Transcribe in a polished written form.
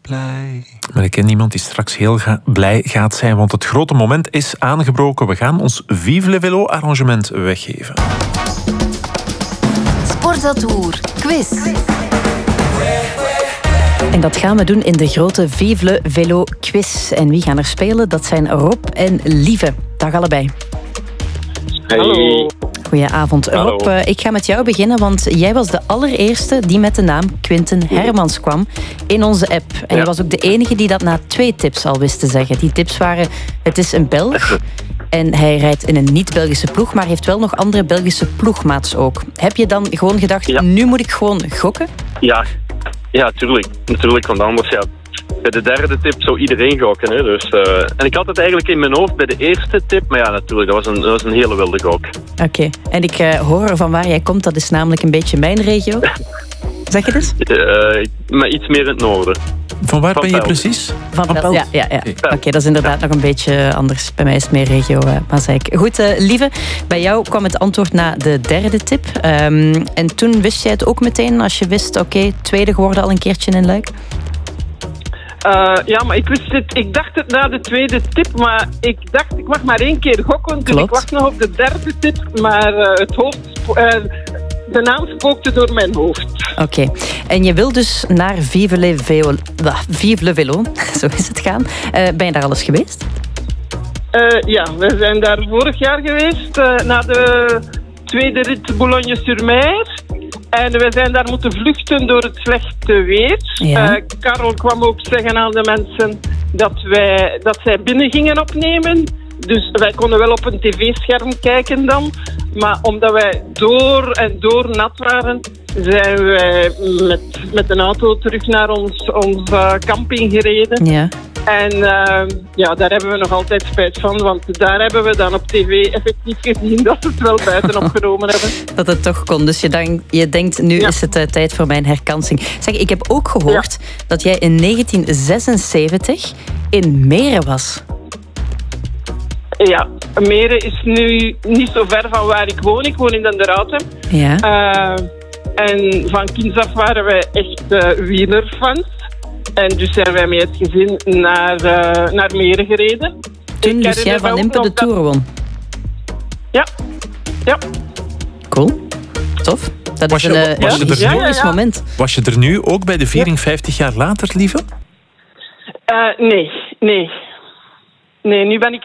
blij. Maar ik ken niemand die straks heel blij gaat zijn, want het grote moment is aangebroken. We gaan ons Vive le Velo arrangement weggeven. Sportatour quiz. En dat gaan we doen in de grote Vive le Velo quiz. En wie gaan er spelen? Dat zijn Rob en Lieve. Dag allebei. Hallo. Goedenavond. Hallo. Rob, ik ga met jou beginnen, want jij was de allereerste die met de naam Quinten Hermans kwam in onze app. En jij was ook de enige die dat na 2 tips al wist te zeggen. Die tips waren, het is een Belg en hij rijdt in een niet-Belgische ploeg, maar heeft wel nog andere Belgische ploegmaats ook. Heb je dan gewoon gedacht, nu moet ik gewoon gokken? Ja, tuurlijk, want anders bij de derde tip zou iedereen gokken. Hè? Dus, en ik had het eigenlijk in mijn hoofd bij de eerste tip, maar ja, natuurlijk, dat was een hele wilde gok. Oké. En ik hoor van waar jij komt, dat is namelijk een beetje mijn regio. Zeg je dus? Maar iets meer in het noorden. Van waar ben je Pelt. precies? Van Pelt. Ja. Oké, dat is inderdaad nog een beetje anders. Bij mij is het meer regio Mazeik. Goed, Lieve, bij jou kwam het antwoord na de derde tip. En toen wist jij het ook meteen als je wist, oké, tweede geworden al een keertje in Luik? Ja, maar ik wist het. Ik dacht het na de tweede tip, maar ik dacht ik mag maar 1 keer gokken. Dus ik wacht nog op de derde tip, maar de naam spookte door mijn hoofd. Oké. En je wil dus naar Vive le Velo, zo is het gaan. Ben je daar al eens geweest? Ja, we zijn daar vorig jaar geweest, na de tweede rit Boulogne-sur-Mer. En we zijn daar moeten vluchten door het slechte weer. Ja. Karel kwam ook zeggen aan de mensen dat zij binnen gingen opnemen. Dus wij konden wel op een tv-scherm kijken dan. Maar omdat wij door en door nat waren, zijn wij met een auto terug naar onze camping gereden. Ja. En daar hebben we nog altijd spijt van, want daar hebben we dan op tv effectief gezien dat ze het wel buiten opgenomen hebben. Dat het toch kon, dus je denkt, nu is het tijd voor mijn herkansing. Zeg, ik heb ook gehoord dat jij in 1976 in Meren was. Ja, Meren is nu niet zo ver van waar ik woon. Ik woon in Denderhouten. Ja. En van kinds af waren wij echt wielerfans. En dus zijn wij met het gezin naar Meren gereden. Toen Lucien van Impe de Tour won. Ja. Cool. Tof. Dat is een historisch moment. Was je er nu ook bij de viering 50 jaar later, Lieve? Nee, nu ben ik